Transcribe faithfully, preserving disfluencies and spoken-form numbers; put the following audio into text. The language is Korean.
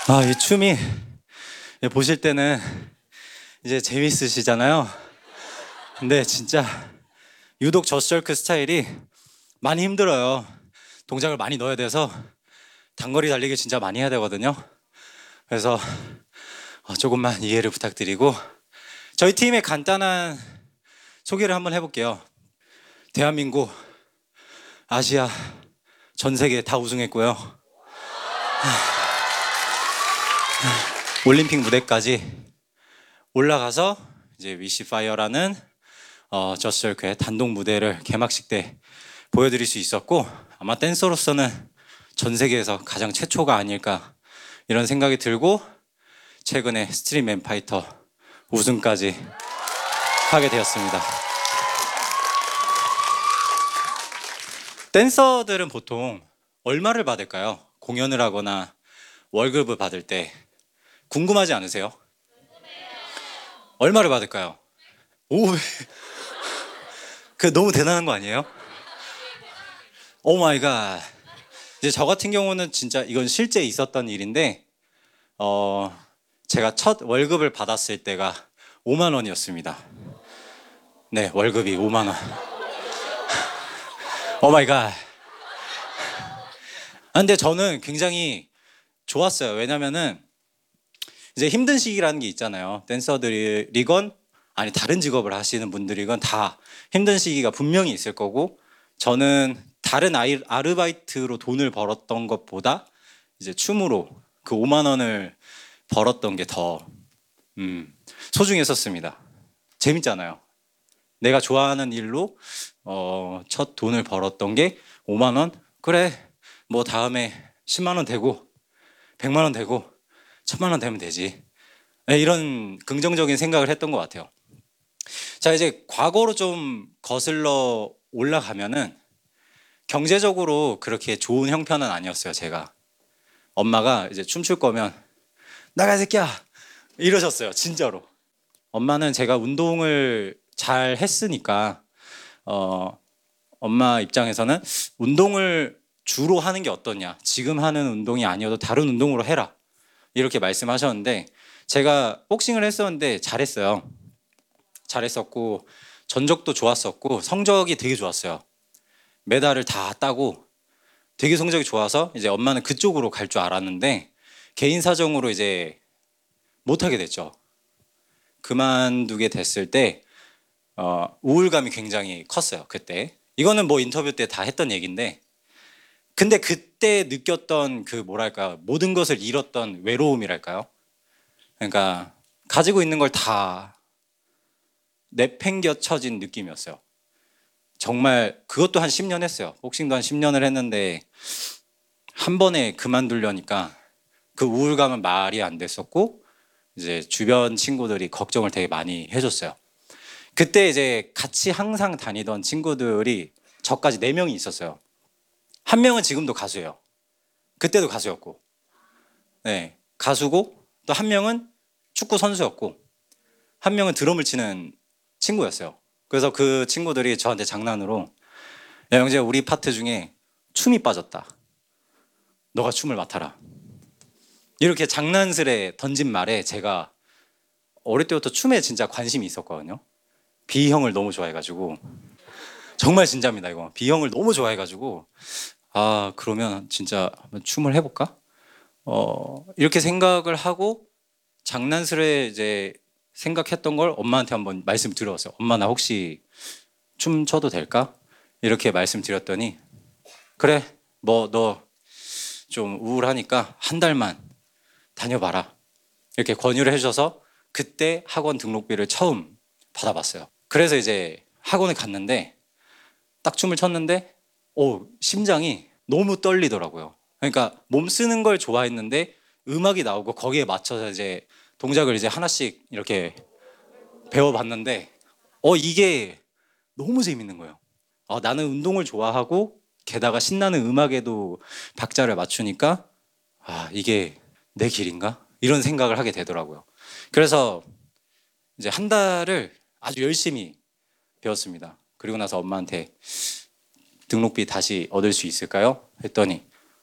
아, 이 춤이 보실 때는 이제 재밌으시잖아요. 근데 진짜 유독 저스트로크 스타일이 많이 힘들어요. 동작을 많이 넣어야 돼서 단거리 달리기 진짜 많이 해야 되거든요. 그래서 조금만 이해를 부탁드리고 저희 팀의 간단한 소개를 한번 해볼게요. 대한민국, 아시아, 전 세계 다 우승했고요. 올림픽 무대까지 올라가서 이제 위시 파이어라는 어, 저스트로크의 단독 무대를 개막식 때 보여드릴 수 있었고, 아마 댄서로서는 전 세계에서 가장 최초가 아닐까 이런 생각이 들고, 최근에 스트림 앤 파이터 우승까지 하게 되었습니다. 댄서들은 보통 얼마를 받을까요? 공연을 하거나 월급을 받을 때 궁금하지 않으세요? 얼마를 받을까요? 오, 그 너무 대단한 거 아니에요? 오 마이 갓. 이제 저 같은 경우는 진짜 이건 실제 있었던 일인데, 어, 제가 첫 월급을 받았을 때가 오만 원이었습니다. 네, 월급이 오만 원. 오 마이 갓. 근데 저는 굉장히 좋았어요. 왜냐면은 이제 힘든 시기라는 게 있잖아요. 댄서들이건 아니 다른 직업을 하시는 분들이건 다 힘든 시기가 분명히 있을 거고, 저는 다른 아이, 아르바이트로 돈을 벌었던 것보다 이제 춤으로 그 오만 원을 벌었던 게 더 음, 소중했었습니다. 재밌잖아요. 내가 좋아하는 일로 어, 첫 돈을 벌었던 게 오만 원? 그래, 뭐 다음에 십만 원 되고 백만 원 되고 천만 원 되면 되지. 네, 이런 긍정적인 생각을 했던 것 같아요. 자, 이제 과거로 좀 거슬러 올라가면은 경제적으로 그렇게 좋은 형편은 아니었어요. 제가 엄마가 이제 춤출 거면 나가 새끼야 이러셨어요. 진짜로. 엄마는 제가 운동을 잘 했으니까 어, 엄마 입장에서는 운동을 주로 하는 게 어떠냐, 지금 하는 운동이 아니어도 다른 운동으로 해라 이렇게 말씀하셨는데, 제가 복싱을 했었는데 잘했어요. 잘했었고 전적도 좋았었고 성적이 되게 좋았어요. 메달을 다 따고 되게 성적이 좋아서 이제 엄마는 그쪽으로 갈 줄 알았는데 개인 사정으로 이제 못하게 됐죠. 그만두게 됐을 때 어, 우울감이 굉장히 컸어요. 그때 이거는 뭐 인터뷰 때 다 했던 얘기인데, 근데 그때 느꼈던 그 뭐랄까요, 모든 것을 잃었던 외로움이랄까요. 그러니까 가지고 있는 걸 다 내팽겨쳐진 느낌이었어요. 정말 그것도 한 십 년 했어요. 복싱도 한 십 년을 했는데 한 번에 그만두려니까 그 우울감은 말이 안 됐었고, 이제 주변 친구들이 걱정을 되게 많이 해줬어요. 그때 이제 같이 항상 다니던 친구들이 저까지 네 명이 있었어요. 한 명은 지금도 가수예요. 그때도 가수였고, 네, 가수고, 또 한 명은 축구 선수였고, 한 명은 드럼을 치는 친구였어요. 그래서 그 친구들이 저한테 장난으로 야 영재야, 우리 파트 중에 춤이 빠졌다, 너가 춤을 맡아라, 이렇게 장난스레 던진 말에 제가 어릴 때부터 춤에 진짜 관심이 있었거든요. 비형을 너무 좋아해가지고, 정말 진짜입니다 이거, 비형을 너무 좋아해가지고 아 그러면 진짜 한번 춤을 해볼까? 어 이렇게 생각을 하고 장난스레 이제 생각했던 걸 엄마한테 한번 말씀드렸어요. 엄마 나 혹시 춤 춰도 될까? 이렇게 말씀드렸더니 그래 뭐 너 좀 우울하니까 한 달만 다녀봐라 이렇게 권유를 해주셔서 그때 학원 등록비를 처음 받아봤어요. 그래서 이제 학원에 갔는데 딱 춤을 췄는데 오, 심장이 너무 떨리더라고요. 그러니까 몸 쓰는 걸 좋아했는데 음악이 나오고 거기에 맞춰서 이제 동작을 이제 하나씩 이렇게 배워봤는데 어 이게 너무 재밌는 거예요. 어, 나는 운동을 좋아하고 게다가 신나는 음악에도 박자를 맞추니까 아 이게 내 길인가? 이런 생각을 하게 되더라고요. 그래서 이제 한 달을 아주 열심히 배웠습니다. 그리고 나서 엄마한테 등록비 다시 얻을 수 있을까요? 했더니